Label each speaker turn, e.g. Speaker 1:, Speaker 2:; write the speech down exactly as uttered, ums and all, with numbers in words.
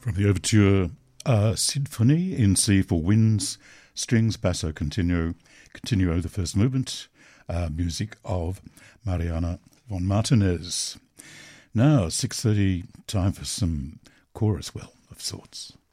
Speaker 1: From the overture uh, Sinfonie in C for winds, strings, basso continuo, continuo the first movement, uh, music of Mariana von Martinez. Now, six thirty, time for some chorus, well, of sorts.